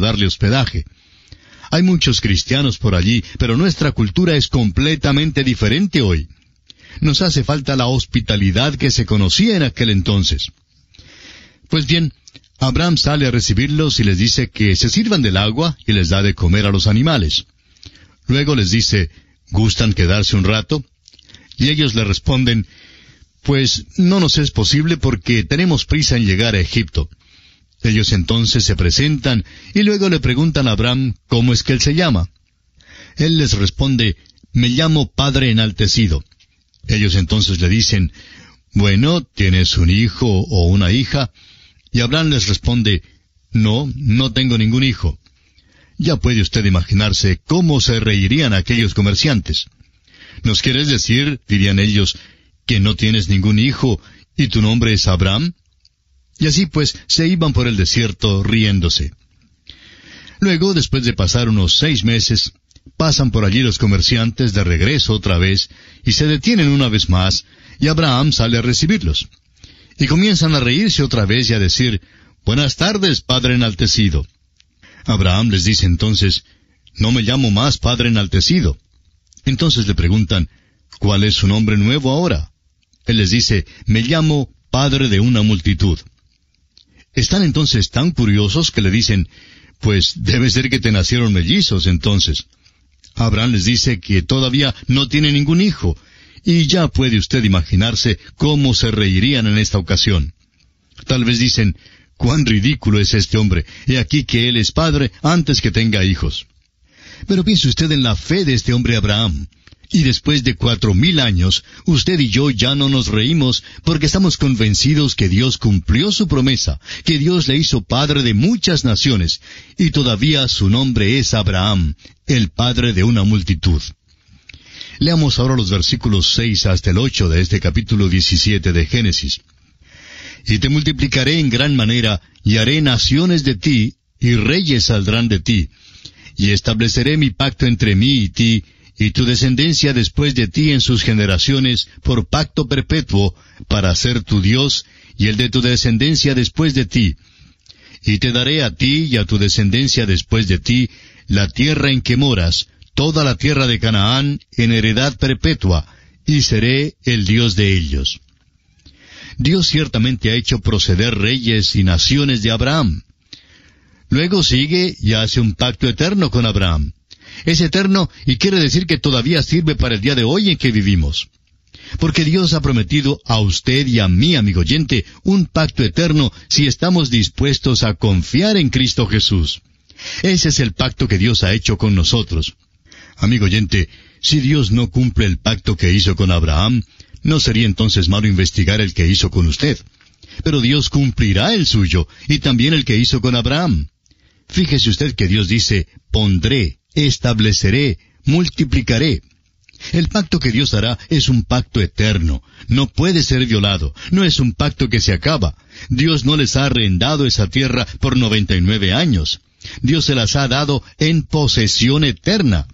darle hospedaje. Hay muchos cristianos por allí, pero nuestra cultura es completamente diferente hoy. Nos hace falta la hospitalidad que se conocía en aquel entonces. Pues bien, Abraham sale a recibirlos y les dice que se sirvan del agua y les da de comer a los animales. Luego les dice, ¿gustan quedarse un rato? Y ellos le responden, pues no nos es posible porque tenemos prisa en llegar a Egipto. Ellos entonces se presentan y luego le preguntan a Abraham cómo es que él se llama. Él les responde, me llamo Padre Enaltecido. Ellos entonces le dicen, bueno, ¿tienes un hijo o una hija? Y Abraham les responde, no tengo ningún hijo. Ya puede usted imaginarse cómo se reirían aquellos comerciantes. ¿Nos quieres decir, dirían ellos, que no tienes ningún hijo y tu nombre es Abraham? Y así pues se iban por el desierto riéndose. Luego, después de pasar unos 6 meses, pasan por allí los comerciantes de regreso otra vez, y se detienen una vez más, y Abraham sale a recibirlos. Y comienzan a reírse otra vez y a decir, buenas tardes, Padre Enaltecido. Abraham les dice entonces, no me llamo más Padre Enaltecido. Entonces le preguntan, ¿cuál es su nombre nuevo ahora? Él les dice, me llamo Padre de una multitud. Están entonces tan curiosos que le dicen, pues debe ser que te nacieron mellizos entonces. Abraham les dice que todavía no tiene ningún hijo, y ya puede usted imaginarse cómo se reirían en esta ocasión. Tal vez dicen, cuán ridículo es este hombre, he aquí que él es padre antes que tenga hijos. Pero piense usted en la fe de este hombre Abraham. Y después de 4000 años, usted y yo ya no nos reímos porque estamos convencidos que Dios cumplió su promesa, que Dios le hizo padre de muchas naciones, y todavía su nombre es Abraham, el padre de una multitud. Leamos ahora los versículos 6 hasta el 8 de este capítulo 17 de Génesis. Y te multiplicaré en gran manera, y haré naciones de ti, y reyes saldrán de ti, y estableceré mi pacto entre mí y ti, y tu descendencia después de ti en sus generaciones, por pacto perpetuo, para ser tu Dios, y el de tu descendencia después de ti. Y te daré a ti y a tu descendencia después de ti, la tierra en que moras, toda la tierra de Canaán, en heredad perpetua, y seré el Dios de ellos. Dios ciertamente ha hecho proceder reyes y naciones de Abraham. Luego sigue y hace un pacto eterno con Abraham. Es eterno y quiere decir que todavía sirve para el día de hoy en que vivimos. Porque Dios ha prometido a usted y a mí, amigo oyente, un pacto eterno si estamos dispuestos a confiar en Cristo Jesús. Ese es el pacto que Dios ha hecho con nosotros. Amigo oyente, si Dios no cumple el pacto que hizo con Abraham, no sería entonces malo investigar el que hizo con usted. Pero Dios cumplirá el suyo y también el que hizo con Abraham. Fíjese usted que Dios dice, pondré, estableceré, multiplicaré. El pacto que Dios hará es un pacto eterno. No puede ser violado. No es un pacto que se acaba. Dios no les ha arrendado esa tierra por 99 años. Dios se las ha dado en posesión eterna.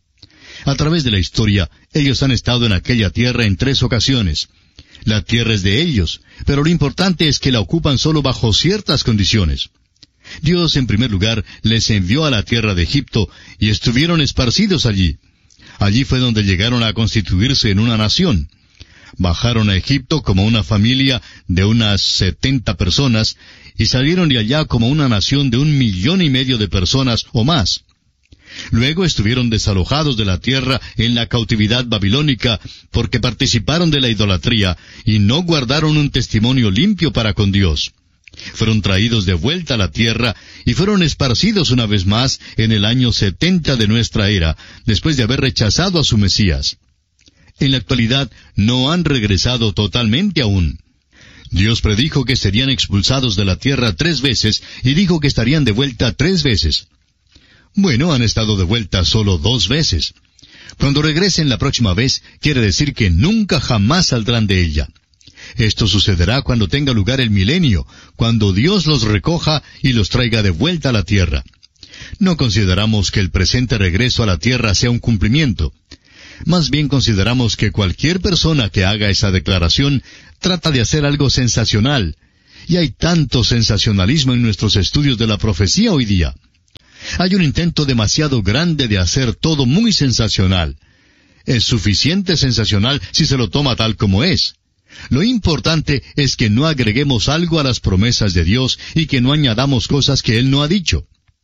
A través de la historia, ellos han estado en aquella tierra en 3 ocasiones. La tierra es de ellos, pero lo importante es que la ocupan solo bajo ciertas condiciones. Dios, en primer lugar, les envió a la tierra de Egipto y estuvieron esparcidos allí. Allí fue donde llegaron a constituirse en una nación. Bajaron a Egipto como una familia de unas 70 personas y salieron de allá como una nación de 1,5 millones de personas o más. Luego estuvieron desalojados de la tierra en la cautividad babilónica porque participaron de la idolatría y no guardaron un testimonio limpio para con Dios. Fueron traídos de vuelta a la tierra y fueron esparcidos una vez más en el año 70 de nuestra era, después de haber rechazado a su Mesías. En la actualidad no han regresado totalmente aún. Dios predijo que serían expulsados de la tierra 3 veces y dijo que estarían de vuelta 3 veces. Bueno, han estado de vuelta solo 2 veces. Cuando regresen la próxima vez, quiere decir que nunca jamás saldrán de ella. Esto sucederá cuando tenga lugar el milenio, cuando Dios los recoja y los traiga de vuelta a la tierra. No consideramos que el presente regreso a la tierra sea un cumplimiento. Más bien consideramos que cualquier persona que haga esa declaración trata de hacer algo sensacional. Y hay tanto sensacionalismo en nuestros estudios de la profecía hoy día. Hay un intento demasiado grande de hacer todo muy sensacional. Es suficiente sensacional si se lo toma tal como es. Lo importante es que no agreguemos algo a las promesas de Dios y que no añadamos cosas que Él no ha dicho.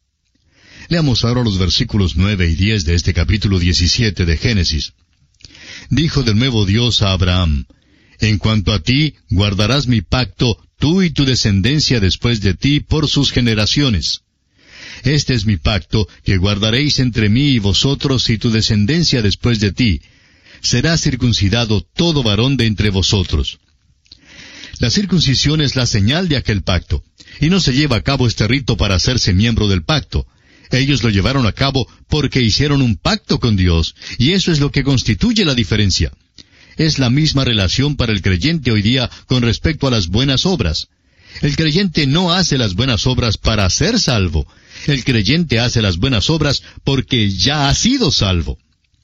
Leamos ahora los versículos 9 y 10 de este capítulo 17 de Génesis. Dijo de nuevo Dios a Abraham: En cuanto a ti, guardarás mi pacto, tú y tu descendencia después de ti por sus generaciones. Este es mi pacto, que guardaréis entre mí y vosotros y tu descendencia después de ti. Será circuncidado todo varón de entre vosotros. La circuncisión es la señal de aquel pacto, y no se lleva a cabo este rito para hacerse miembro del pacto. Ellos lo llevaron a cabo porque hicieron un pacto con Dios, y eso es lo que constituye la diferencia. Es la misma relación para el creyente hoy día con respecto a las buenas obras. El creyente no hace las buenas obras para ser salvo. El creyente hace las buenas obras porque ya ha sido salvo.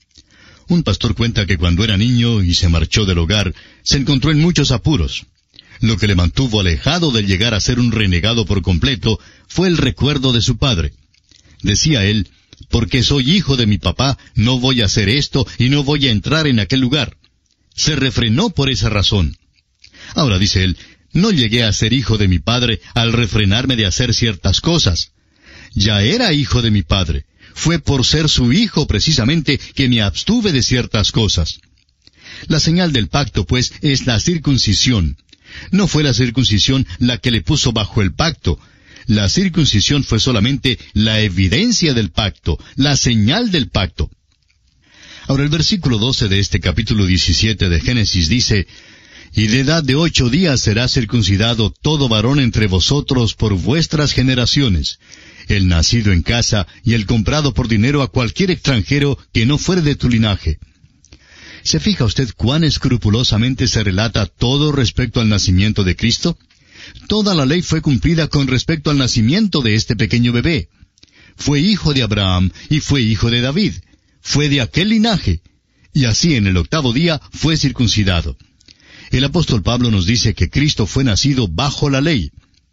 Un pastor cuenta que cuando era niño y se marchó del hogar, se encontró en muchos apuros. Lo que le mantuvo alejado de llegar a ser un renegado por completo fue el recuerdo de su padre. Decía él: porque soy hijo de mi papá, no voy a hacer esto y no voy a entrar en aquel lugar. Se refrenó por esa razón. Ahora, dice él, no llegué a ser hijo de mi padre al refrenarme de hacer ciertas cosas. Ya era hijo de mi padre. Fue por ser su hijo precisamente que me abstuve de ciertas cosas. La señal del pacto, pues, es la circuncisión. No fue la circuncisión la que le puso bajo el pacto. La circuncisión fue solamente la evidencia del pacto, la señal del pacto. Ahora el versículo 12 de este capítulo 17 de Génesis dice: Y de edad de 8 días será circuncidado todo varón entre vosotros por vuestras generaciones, el nacido en casa y el comprado por dinero a cualquier extranjero que no fuere de tu linaje. ¿Se fija usted cuán escrupulosamente se relata todo respecto al nacimiento de Cristo? Toda la ley fue cumplida con respecto al nacimiento de este pequeño bebé. Fue hijo de Abraham y fue hijo de David. Fue de aquel linaje. Y así en el 8º día fue circuncidado. El apóstol Pablo nos dice que Cristo fue nacido bajo la ley.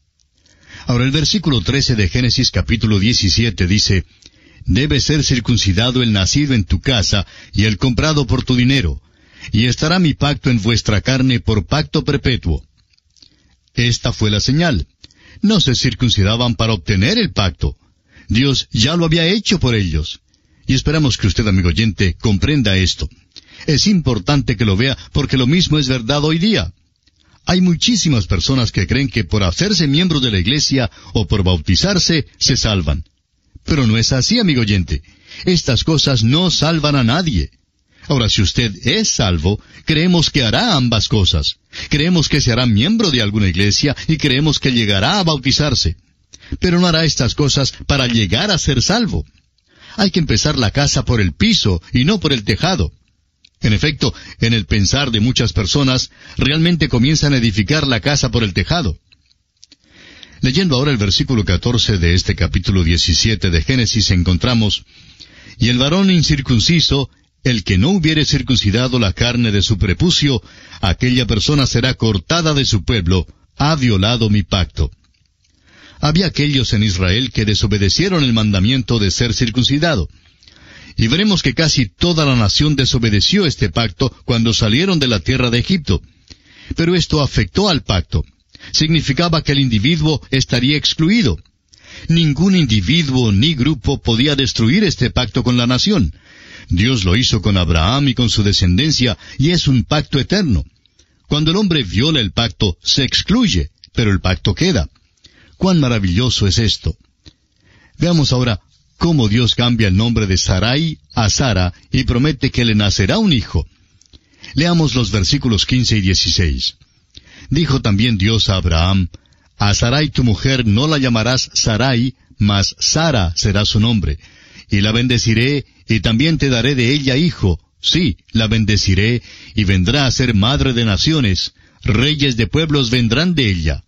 Ahora el versículo 13 de Génesis capítulo 17 dice: Debe ser circuncidado el nacido en tu casa y el comprado por tu dinero, y estará mi pacto en vuestra carne por pacto perpetuo. Esta fue la señal. No se circuncidaban para obtener el pacto. Dios ya lo había hecho por ellos. Y esperamos que usted, amigo oyente, comprenda esto. Es importante que lo vea porque lo mismo es verdad hoy día. Hay muchísimas personas que creen que por hacerse miembros de la iglesia o por bautizarse se salvan. Pero no es así, amigo oyente. Estas cosas no salvan a nadie. Ahora, si usted es salvo, creemos que hará ambas cosas. Creemos que se hará miembro de alguna iglesia y creemos que llegará a bautizarse. Pero no hará estas cosas para llegar a ser salvo. Hay que empezar la casa por el piso y no por el tejado. En efecto, en el pensar de muchas personas, realmente comienzan a edificar la casa por el tejado. Leyendo ahora el versículo 14 de este capítulo 17 de Génesis encontramos: Y el varón incircunciso, el que no hubiere circuncidado la carne de su prepucio, aquella persona será cortada de su pueblo, ha violado mi pacto. Había aquellos en Israel que desobedecieron el mandamiento de ser circuncidado. Y veremos que casi toda la nación desobedeció este pacto cuando salieron de la tierra de Egipto. Pero esto afectó al pacto. Significaba que el individuo estaría excluido. Ningún individuo ni grupo podía destruir este pacto con la nación. Dios lo hizo con Abraham y con su descendencia, y es un pacto eterno. Cuando el hombre viola el pacto, se excluye, pero el pacto queda. ¡Cuán maravilloso es esto! Veamos ahora cómo Dios cambia el nombre de Sarai a Sara y promete que le nacerá un hijo. Leamos los versículos 15 y 16. Dijo también Dios a Abraham: A Sarai tu mujer no la llamarás Sarai, mas Sara será su nombre. Y la bendeciré, y también te daré de ella hijo. Sí, la bendeciré, y vendrá a ser madre de naciones. Reyes de pueblos vendrán de ella.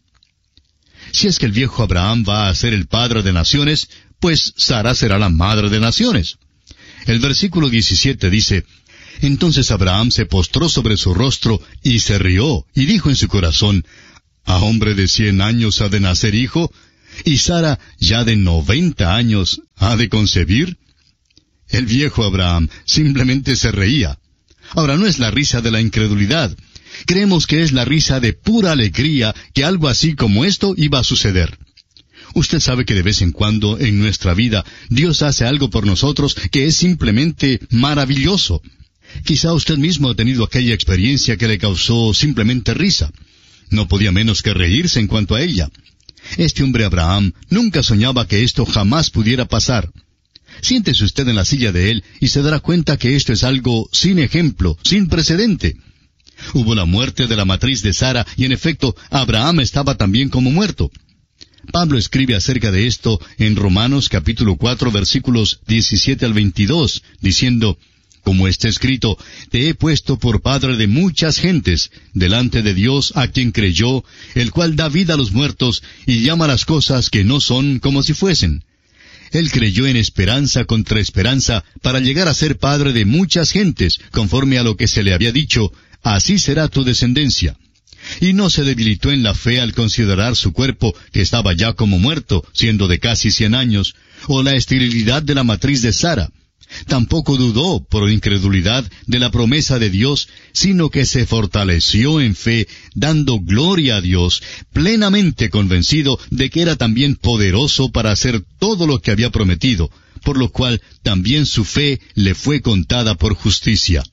Si es que el viejo Abraham va a ser el padre de naciones, pues Sara será la madre de naciones. El versículo 17 dice: Entonces Abraham se postró sobre su rostro y se rió, y dijo en su corazón: ¿A hombre de 100 años ha de nacer hijo? Y Sara, ya de 90 años, ¿Ha de concebir? El viejo Abraham simplemente se reía. Ahora, no es la risa de la incredulidad. Creemos que es la risa de pura alegría que algo así como esto iba a suceder. Usted sabe que de vez en cuando en nuestra vida Dios hace algo por nosotros que es simplemente maravilloso. Quizá usted mismo ha tenido aquella experiencia que le causó simplemente risa. No podía menos que reírse en cuanto a ella. Este hombre Abraham nunca soñaba que esto jamás pudiera pasar. Siéntese usted en la silla de él y se dará cuenta que esto es algo sin ejemplo, sin precedente. Hubo la muerte de la matriz de Sara y en efecto Abraham estaba también como muerto. Pablo escribe acerca de esto en Romanos capítulo 4 versículos 17 al 22, diciendo, como está escrito, te he puesto por padre de muchas gentes, delante de Dios a quien creyó, el cual da vida a los muertos y llama las cosas que no son como si fuesen. Él creyó en esperanza contra esperanza para llegar a ser padre de muchas gentes, conforme a lo que se le había dicho, así será tu descendencia. Y no se debilitó en la fe al considerar su cuerpo, que estaba ya como muerto, siendo de casi 100 años, o la esterilidad de la matriz de Sara. Tampoco dudó, por incredulidad, de la promesa de Dios, sino que se fortaleció en fe, dando gloria a Dios, plenamente convencido de que era también poderoso para hacer todo lo que había prometido, por lo cual también su fe le fue contada por justicia.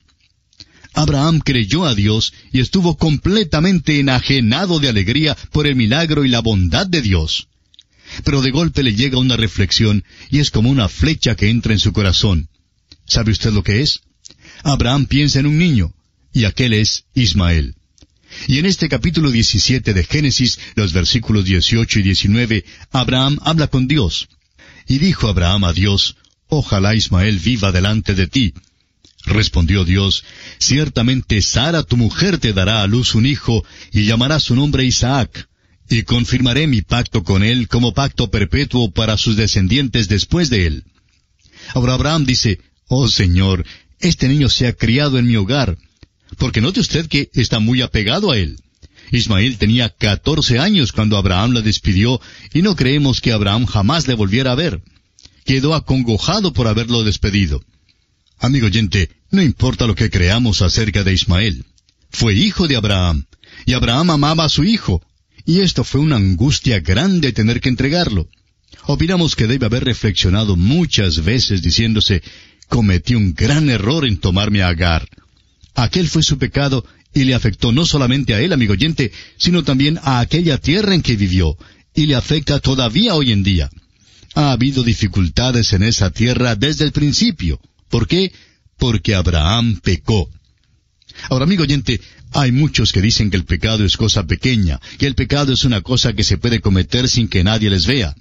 Abraham creyó a Dios y estuvo completamente enajenado de alegría por el milagro y la bondad de Dios. Pero de golpe le llega una reflexión, y es como una flecha que entra en su corazón. ¿Sabe usted lo que es? Abraham piensa en un niño, y aquel es Ismael. Y en este capítulo 17 de Génesis, los versículos 18 y 19, Abraham habla con Dios. Y dijo Abraham a Dios, ojalá Ismael viva delante de ti. Respondió Dios, ciertamente Sara tu mujer te dará a luz un hijo, y llamará su nombre Isaac. Y confirmaré mi pacto con él como pacto perpetuo para sus descendientes después de él. Ahora Abraham dice, oh Señor, este niño se ha criado en mi hogar, porque note usted que está muy apegado a él. Ismael tenía 14 años cuando Abraham la despidió, y no creemos que Abraham jamás le volviera a ver. Quedó acongojado por haberlo despedido. Amigo oyente, no importa lo que creamos acerca de Ismael. Fue hijo de Abraham, y Abraham amaba a su hijo. Y esto fue una angustia grande tener que entregarlo. Opinamos que debe haber reflexionado muchas veces diciéndose, cometí un gran error en tomarme a Agar. Aquel fue su pecado y le afectó no solamente a él, amigo oyente, sino también a aquella tierra en que vivió, y le afecta todavía hoy en día. Ha habido dificultades en esa tierra desde el principio. ¿Por qué? Porque Abraham pecó. Ahora, amigo oyente, hay muchos que dicen que el pecado es cosa pequeña, que el pecado es una cosa que se puede cometer sin que nadie les vea.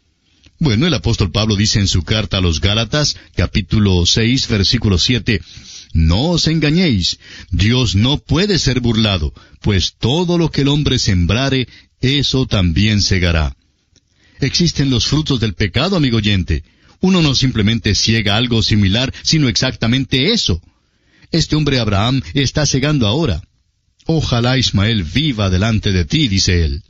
Bueno, el apóstol Pablo dice en su carta a los Gálatas, capítulo 6, versículo 7, no os engañéis, Dios no puede ser burlado, pues todo lo que el hombre sembrare, eso también segará. Existen los frutos del pecado, amigo oyente. Uno no simplemente ciega algo similar, sino exactamente eso. Este hombre Abraham está cegando ahora. Ojalá Ismael viva delante de ti, dice él.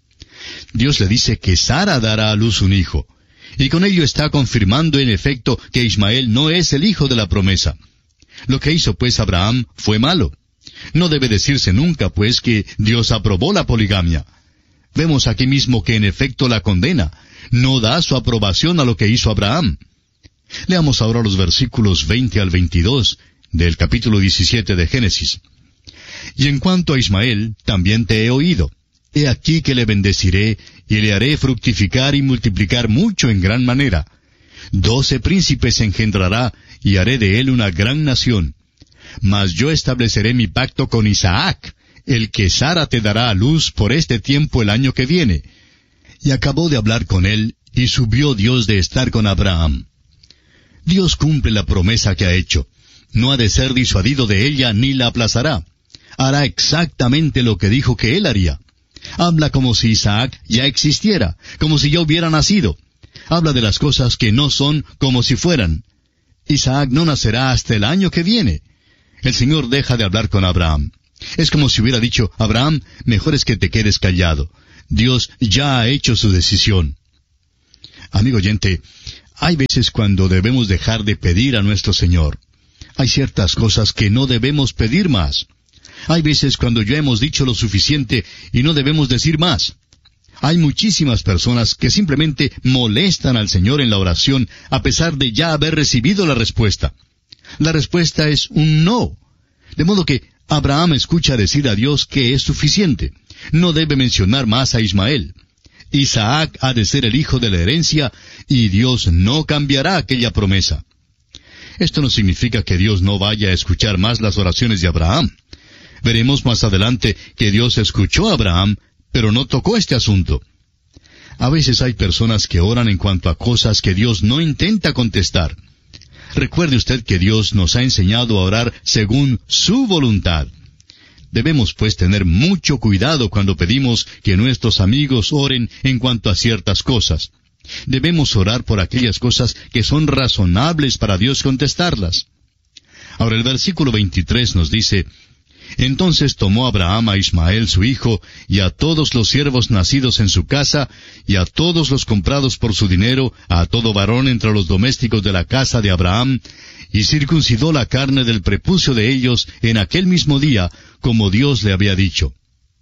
Dios le dice que Sara dará a luz un hijo, y con ello está confirmando en efecto que Ismael no es el hijo de la promesa. Lo que hizo pues Abraham fue malo. No debe decirse nunca pues que Dios aprobó la poligamia. Vemos aquí mismo que en efecto la condena, no da su aprobación a lo que hizo Abraham. Leamos ahora los versículos 20 al 22 del capítulo 17 de Génesis. Y en cuanto a Ismael, también te he oído. He aquí que le bendeciré, y le haré fructificar y multiplicar mucho en gran manera. 12 príncipes engendrará, y haré de él una gran nación. Mas yo estableceré mi pacto con Isaac, el que Sara te dará a luz por este tiempo el año que viene. Y acabó de hablar con él, y subió Dios de estar con Abraham. Dios cumple la promesa que ha hecho. No ha de ser disuadido de ella ni la aplazará. Hará exactamente lo que dijo que él haría. Habla como si Isaac ya existiera, como si ya hubiera nacido. Habla de las cosas que no son como si fueran. Isaac no nacerá hasta el año que viene. El Señor deja de hablar con Abraham. Es como si hubiera dicho, Abraham, mejor es que te quedes callado. Dios ya ha hecho su decisión. Amigo oyente, Hay veces cuando debemos dejar de pedir a nuestro Señor. Hay ciertas cosas que no debemos pedir más. Hay veces cuando ya hemos dicho lo suficiente y no debemos decir más. Hay muchísimas personas que simplemente molestan al Señor en la oración a pesar de ya haber recibido la respuesta. La respuesta es un no. De modo que Abraham escucha decir a Dios que es suficiente. No debe mencionar más a Ismael. Isaac ha de ser el hijo de la herencia y Dios no cambiará aquella promesa. Esto no significa que Dios no vaya a escuchar más las oraciones de Abraham. Veremos más adelante que Dios escuchó a Abraham, pero no tocó este asunto. A veces hay personas que oran en cuanto a cosas que Dios no intenta contestar. Recuerde usted que Dios nos ha enseñado a orar según su voluntad. Debemos pues tener mucho cuidado cuando pedimos que nuestros amigos oren en cuanto a ciertas cosas. Debemos orar por aquellas cosas que son razonables para Dios contestarlas. Ahora el versículo 23 nos dice: Entonces tomó Abraham a Ismael su hijo, y a todos los siervos nacidos en su casa, y a todos los comprados por su dinero, a todo varón entre los domésticos de la casa de Abraham, y circuncidó la carne del prepucio de ellos en aquel mismo día, como Dios le había dicho.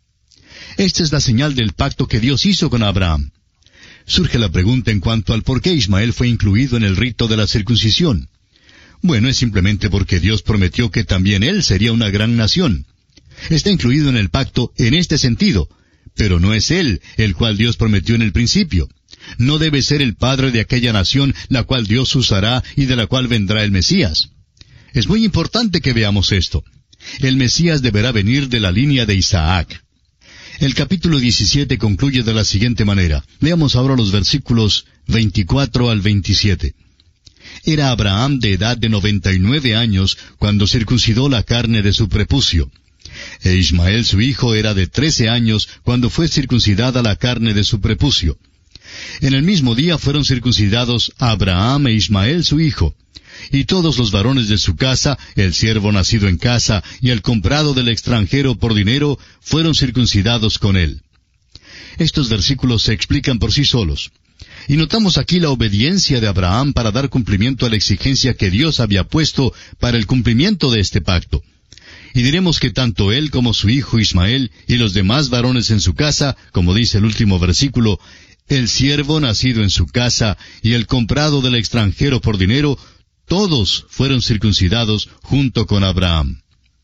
Esta es la señal del pacto que Dios hizo con Abraham. Surge la pregunta en cuanto al por qué Ismael fue incluido en el rito de la circuncisión. Bueno, es simplemente porque Dios prometió que también él sería una gran nación. Está incluido en el pacto en este sentido, pero no es él el cual Dios prometió en el principio. No debe ser el padre de aquella nación la cual Dios usará y de la cual vendrá el Mesías. Es muy importante que veamos esto. El Mesías deberá venir de la línea de Isaac. El capítulo 17 concluye de la siguiente manera. Veamos ahora los versículos 24 al 27. Era Abraham de edad de 99 años cuando circuncidó la carne de su prepucio. E Ismael su hijo era de 13 años cuando fue circuncidada la carne de su prepucio. En el mismo día fueron circuncidados Abraham e Ismael su hijo. Y todos los varones de su casa, el siervo nacido en casa y el comprado del extranjero por dinero, fueron circuncidados con él. Estos versículos se explican por sí solos. Y notamos aquí la obediencia de Abraham para dar cumplimiento a la exigencia que Dios había puesto para el cumplimiento de este pacto. Y diremos que tanto él como su hijo Ismael y los demás varones en su casa, como dice el último versículo, el siervo nacido en su casa y el comprado del extranjero por dinero, todos fueron circuncidados junto con Abraham.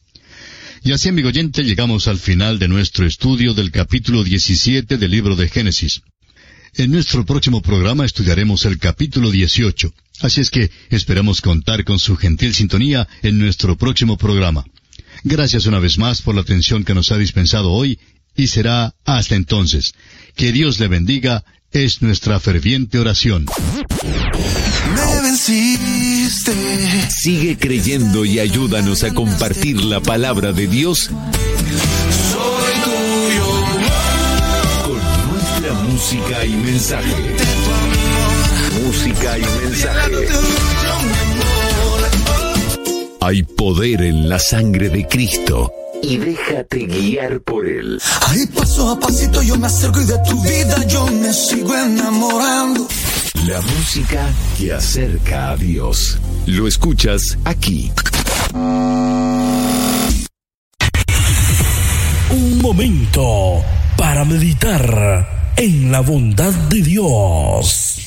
Y así, amigo oyente, llegamos al final de nuestro estudio del capítulo 17 del libro de Génesis. En nuestro próximo programa estudiaremos el capítulo 18. Así es que esperamos contar con su gentil sintonía en nuestro próximo programa. Gracias una vez más por la atención que nos ha dispensado hoy, y será hasta entonces. Que Dios le bendiga, es nuestra ferviente oración. Me venciste. Sigue creyendo y ayúdanos a compartir la palabra de Dios Soy tuyo. con nuestra música y mensaje. Música y mensaje. Hay poder en la sangre de Cristo. Y déjate guiar por Él. Ahí paso a pasito yo me acerco y de tu vida yo me sigo enamorando. La música que acerca a Dios. Lo escuchas aquí. Un momento para meditar en la bondad de Dios.